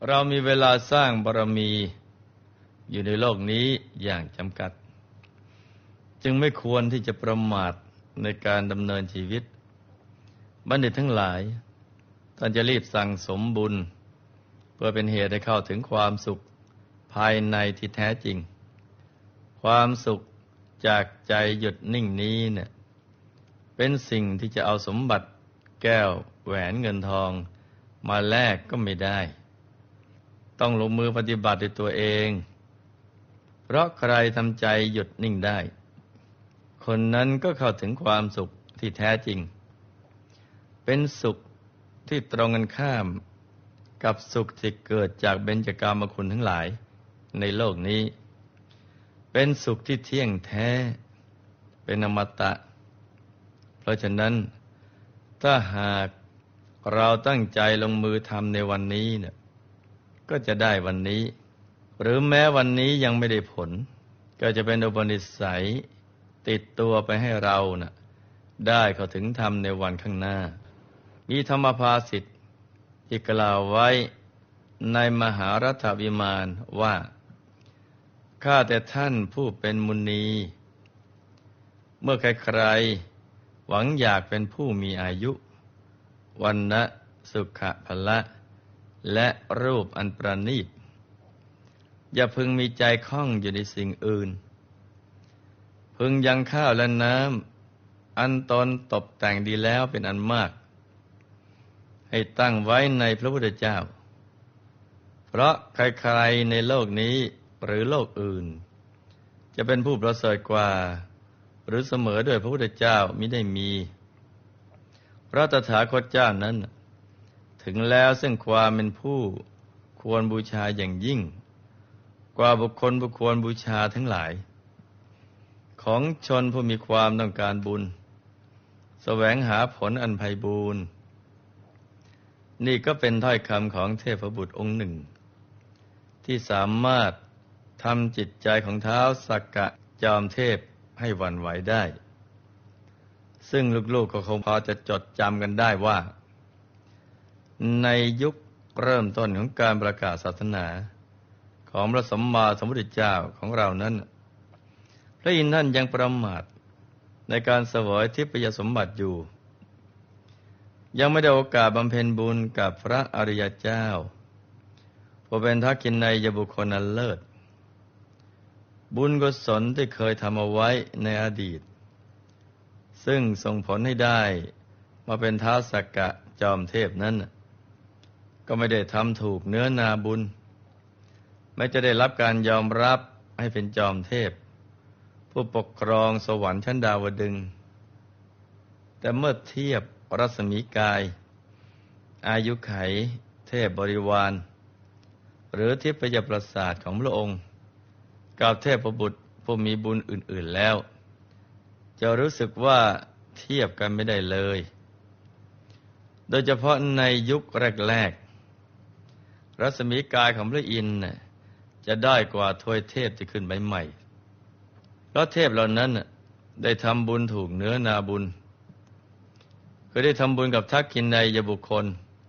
เรามีเวลาสร้างบารมีอยู่ในโลกนี้อย่างจำกัดจึงไม่ควรที่จะประมาทในการดำเนินชีวิตบัณฑิตทั้งหลายท่านจะรีบสั่งสมบุญเพื่อเป็นเหตุให้เข้าถึงความสุขภายในที่แท้จริงความสุขจากใจหยุดนิ่งนี้เนี่ยเป็นสิ่งที่จะเอาสมบัติแก้วแหวนเงินทองมาแลกก็ไม่ได้ต้องลงมือปฏิบัติด้วยตัวเองเพราะใครทำใจหยุดนิ่งได้คนนั้นก็เข้าถึงความสุขที่แท้จริงเป็นสุขที่ตรงกันข้ามกับสุขที่เกิดจากเบญจกามคุณทั้งหลายในโลกนี้เป็นสุขที่เที่ยงแท้เป็นอมตะเพราะฉะนั้นถ้าหากเราตั้งใจลงมือทำในวันนี้เนี่ยก็จะได้วันนี้หรือแม้วันนี้ยังไม่ได้ผลก็จะเป็นอุปนิสัยติดตัวไปให้เราน่ะได้เข้าถึงธรรมในวันข้างหน้ามีธรรมภาษิตที่กล่าวไว้ในมหารัฐวิมานว่าข้าแต่ท่านผู้เป็นมุนีเมื่อใครๆหวังอยากเป็นผู้มีอายุวรรณะสุขะพละและรูปอันประณีตอย่าพึงมีใจคล้องอยู่ในสิ่งอื่นพึงยังข้าวและน้ำอันตนตกแต่งดีแล้วเป็นอันมากให้ตั้งไว้ในพระพุทธเจ้าเพราะใครๆในโลกนี้หรือโลกอื่นจะเป็นผู้ประเสริฐกว่าหรือเสมอด้วยพระพุทธเจ้ามิได้มีพระตถาคตเจ้านั้นถึงแล้วซึ่งความเป็นผู้ควรบูชาอย่างยิ่งกว่าบุคคลควรบูชาทั้งหลายของชนผู้มีความต้องการบุญแสวงหาผลอันไพบูรณ์นี่ก็เป็นถ้อยคำของเทพบุตรองค์หนึ่งที่สามารถทำจิตใจของท้าวสักกะจอมเทพให้หวั่นไหวได้ซึ่งลูกๆก็คงพอจะจดจำกันได้ว่าในยุคเริ่มต้นของการประกาศศาสนาของพระสัมมาสัมพุทธเจ้าของเรานั้นพระอินทร์ท่านยังประมาทในการเสวยทิพยสมบัติอยู่ยังไม่ได้โอกาสบำเพ็ญบุญกับพระอริยเจ้าผู้เป็นทักขิณัยบุคคลอันเลิศบุญกุศลที่เคยทำเอาไว้ในอดีตซึ่งส่งผลให้ได้มาเป็นท้าวสักกะจอมเทพนั้นก็ไม่ได้ทำถูกเนื้อนาบุญไม่จะได้รับการยอมรับให้เป็นจอมเทพผู้ปกครองสวรรค์ชั้นดาวดึงส์แต่เมื่อเทียบรัศมีกายอายุไขเทพบริวารหรือทิพยประสาทของพระองค์กับเทพบุตรผู้มีบุญอื่นๆแล้วจะรู้สึกว่าเทียบกันไม่ได้เลยโดยเฉพาะในยุคแรกๆรัศมีกายของพระอินทร์จะได้กว่าทวยเทพที่ขึ้นใหม่เพราะเทพเหล่านั้นได้ทำบุญถูกเนื้อนาบุญคือได้ทำบุญกับทักขิณัยบุคคล